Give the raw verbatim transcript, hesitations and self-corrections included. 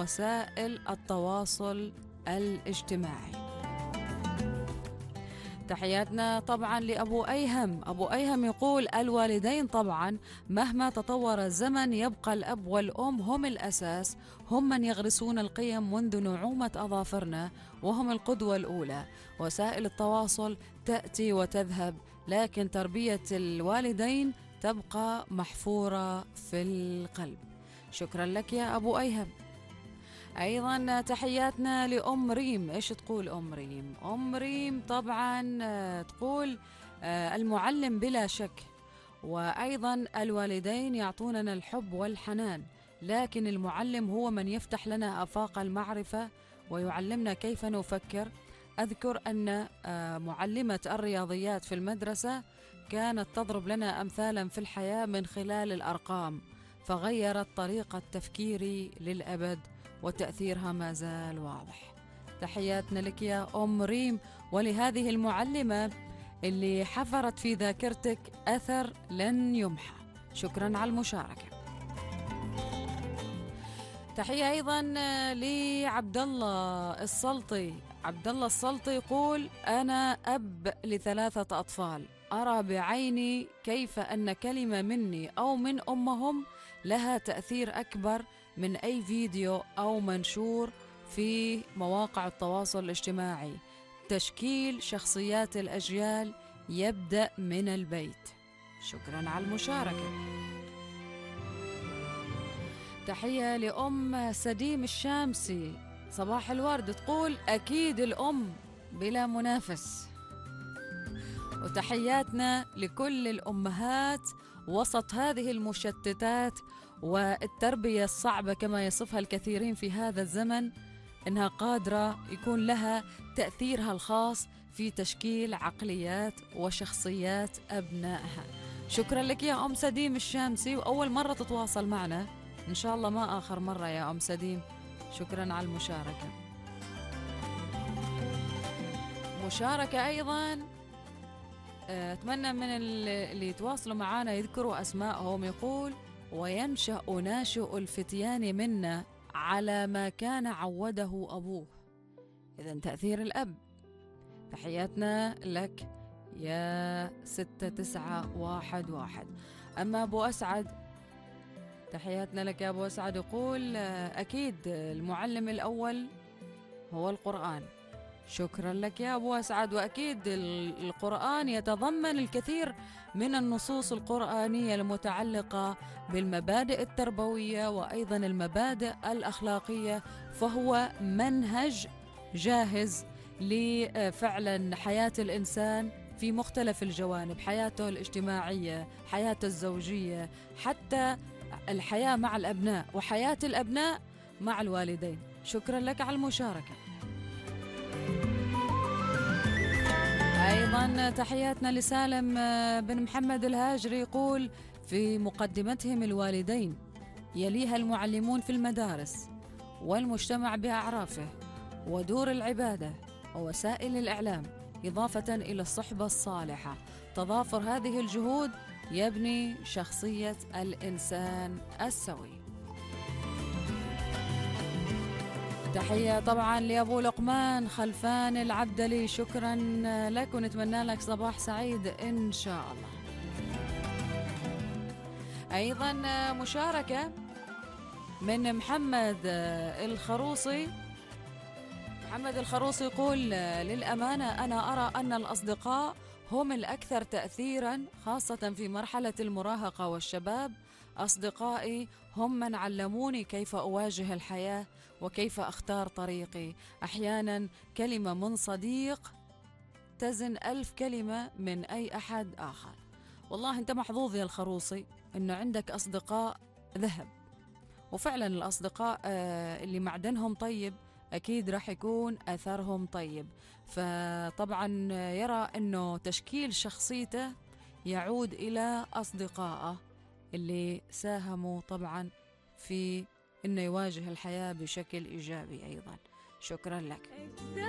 وسائل التواصل الاجتماعي. تحياتنا طبعا لأبو أيهم. أبو أيهم يقول الوالدين طبعا مهما تطور الزمن يبقى الأب والأم هم الأساس، هم من يغرسون القيم منذ نعومة أظافرنا، وهم القدوة الأولى. وسائل التواصل تأتي وتذهب، لكن تربية الوالدين تبقى محفورة في القلب. شكرا لك يا أبو أيهم. أيضا تحياتنا لأم ريم. إيش تقول أم ريم؟ أم ريم طبعا تقول المعلم بلا شك، وأيضا الوالدين يعطوننا الحب والحنان، لكن المعلم هو من يفتح لنا آفاق المعرفة ويعلمنا كيف نفكر. أذكر أن معلمة الرياضيات في المدرسة كانت تضرب لنا أمثالا في الحياة من خلال الأرقام، فغيرت طريقة تفكيري للأبد، وتأثيرها ما زال واضح. تحياتنا لك يا أم ريم، ولهذه المعلمة اللي حفرت في ذاكرتك أثر لن يمحى. شكرا على المشاركة. تحية أيضا لعبد الله السلطي. عبد الله السلطي يقول أنا أب لثلاثة أطفال، أرى بعيني كيف أن كلمة مني أو من أمهم لها تأثير أكبر من أي فيديو أو منشور في مواقع التواصل الاجتماعي. تشكيل شخصيات الأجيال يبدأ من البيت. شكرا على المشاركة. تحية لأم سديم الشامسي. صباح الورد. تقول أكيد الأم بلا منافس. وتحياتنا لكل الأمهات وسط هذه المشتتات والتربية الصعبة كما يصفها الكثيرين في هذا الزمن، إنها قادرة يكون لها تأثيرها الخاص في تشكيل عقليات وشخصيات أبنائها. شكرا لك يا أم سديم الشامسي، وأول مرة تتواصل معنا، إن شاء الله ما آخر مرة يا أم سديم. شكرا على المشاركة. مشاركة أيضا أتمنى من اللي يتواصلوا معنا يذكروا أسماءهم. يقول وينشأ ناشئ الفتيان منا على ما كان عوده أبوه. إذن تأثير الأب. تحياتنا لك يا ستة تسعة واحد واحد. أما أبو أسعد، تحياتنا لك يا أبو أسعد. يقول أكيد المعلم الأول هو القرآن. شكرا لك يا أبو أسعد. وأكيد القرآن يتضمن الكثير من النصوص القرآنية المتعلقة بالمبادئ التربوية وأيضا المبادئ الأخلاقية، فهو منهج جاهز لفعلا حياة الإنسان في مختلف الجوانب، حياته الاجتماعية، حياته الزوجية، حتى الحياة مع الأبناء وحياة الأبناء مع الوالدين. شكرا لك على المشاركة. أيضا تحياتنا لسالم بن محمد الهاجري. يقول في مقدمتهم الوالدين، يليها المعلمون في المدارس والمجتمع بأعرافه ودور العبادة ووسائل الإعلام، إضافة إلى الصحبة الصالحة. تضافر هذه الجهود يبني شخصية الإنسان السوي. تحية طبعا لأبو لقمان خلفان العبدلي. شكرا لك ونتمنى لك صباح سعيد إن شاء الله. أيضا مشاركة من محمد الخروصي. محمد الخروصي يقول للأمانة أنا أرى أن الأصدقاء هم الأكثر تأثيرا خاصة في مرحلة المراهقة والشباب. أصدقائي هم من علموني كيف أواجه الحياة وكيف أختار طريقي. أحيانا كلمة من صديق تزن ألف كلمة من أي أحد آخر. والله أنت محظوظ يا الخروصي أنه عندك أصدقاء ذهب، وفعلا الأصدقاء اللي معدنهم طيب أكيد راح يكون أثرهم طيب. فطبعا يرى أنه تشكيل شخصيته يعود إلى أصدقائه اللي ساهموا طبعا في أنه يواجه الحياة بشكل إيجابي أيضا. شكرا لك.